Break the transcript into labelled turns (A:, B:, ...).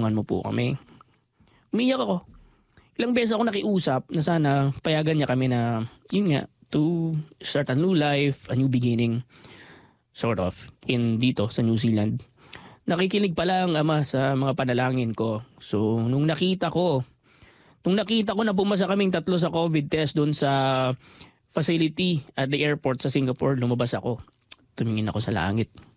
A: tulungan mo po kami. Umiyak ako. Ilang beses ako nakiusap na sana payagan niya kami na, yun nga, to start a new life, a new beginning, sort of, dito sa New Zealand. Nakikinig pala ang Ama sa mga panalangin ko. So, nung nakita ko na pumasa kaming 3 sa COVID test doon sa facility at the airport sa Singapore, lumabas ako. Tumingin ako sa langit.